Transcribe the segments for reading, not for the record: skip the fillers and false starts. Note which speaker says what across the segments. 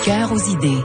Speaker 1: cœur aux idées.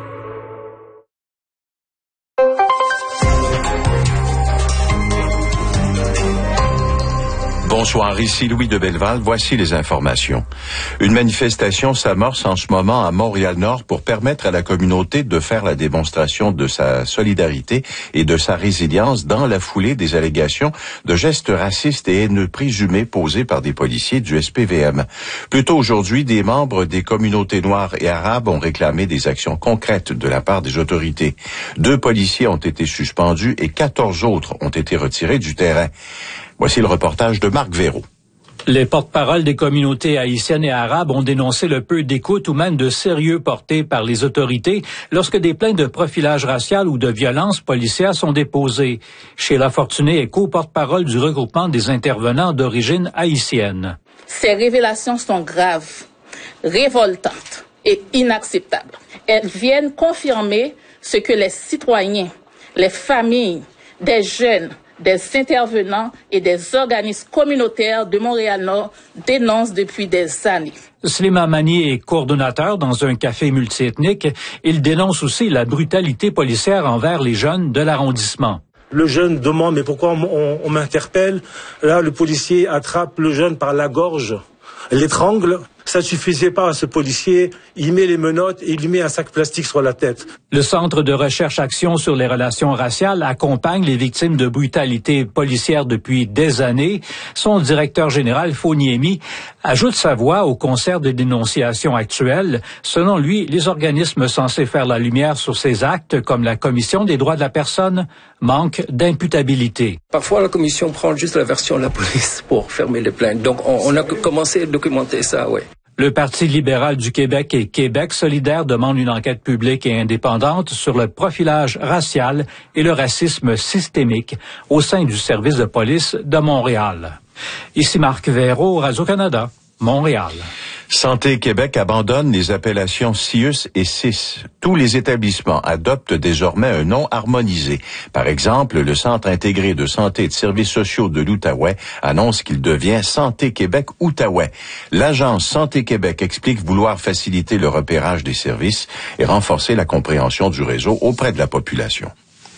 Speaker 2: Bonsoir, ici Louis de Belleval. Voici les informations. Une manifestation s'amorce en ce moment à Montréal-Nord pour permettre à la communauté de faire la démonstration de sa solidarité et de sa résilience dans la foulée des allégations de gestes racistes et haineux présumés posés par des policiers du SPVM. Plus tôt aujourd'hui, des membres des communautés noires et arabes ont réclamé des actions concrètes de la part des autorités. 2 policiers ont été suspendus et 14 autres ont été retirés du terrain. Voici le reportage de Marc Véraud.
Speaker 3: Les porte-paroles des communautés haïtiennes et arabes ont dénoncé le peu d'écoute ou même de sérieux porté par les autorités lorsque des plaintes de profilage racial ou de violence policière sont déposées. Sheila Fortuné est co-porte-parole du regroupement des intervenants d'origine haïtienne.
Speaker 4: Ces révélations sont graves, révoltantes et inacceptables. Elles viennent confirmer ce que les citoyens, les familles, des jeunes, des intervenants et des organismes communautaires de Montréal-Nord dénoncent depuis des années.
Speaker 3: Slimane Mani est coordonnateur dans un café multiethnique. Il dénonce aussi la brutalité policière envers les jeunes de l'arrondissement.
Speaker 5: Le jeune demande « mais pourquoi on m'interpelle ?» Là, le policier attrape le jeune par la gorge, l'étrangle. Ça ne suffisait pas à ce policier, il met les menottes et il lui met un sac plastique sur la tête.
Speaker 3: Le Centre de recherche-action sur les relations raciales accompagne les victimes de brutalité policière depuis des années. Son directeur général, Foniemi, ajoute sa voix au concert de dénonciation actuel. Selon lui, les organismes censés faire la lumière sur ces actes, comme la Commission des droits de la personne, manquent d'imputabilité.
Speaker 6: Parfois, la Commission prend juste la version de la police pour fermer les plaintes. Donc, on a commencé à documenter ça, oui.
Speaker 3: Le Parti libéral du Québec et Québec solidaire demandent une enquête publique et indépendante sur le profilage racial et le racisme systémique au sein du service de police de Montréal. Ici Marc Véraud, Radio-Canada, Montréal.
Speaker 2: Santé Québec abandonne les appellations CIUS et CIS. Tous les établissements adoptent désormais un nom harmonisé. Par exemple, le Centre intégré de santé et de services sociaux de l'Outaouais annonce qu'il devient Santé Québec Outaouais. L'agence Santé Québec explique vouloir faciliter le repérage des services et renforcer la compréhension du réseau auprès de la population.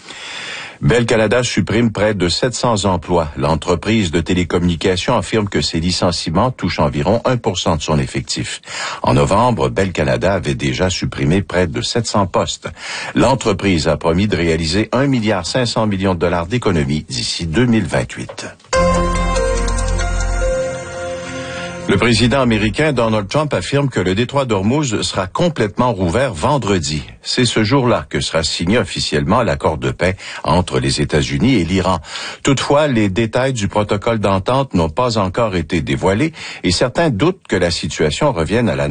Speaker 2: Bell Canada supprime près de 700 emplois. L'entreprise de télécommunications affirme que ces licenciements touchent environ 1% de son effectif. En novembre, Bell Canada avait déjà supprimé près de 700 postes. L'entreprise a promis de réaliser 1,5 milliard d'économies d'ici 2028. Le président américain Donald Trump affirme que le détroit d'Ormuz sera complètement rouvert vendredi. C'est ce jour-là que sera signé officiellement l'accord de paix entre les États-Unis et l'Iran. Toutefois, les détails du protocole d'entente n'ont pas encore été dévoilés et certains doutent que la situation revienne à la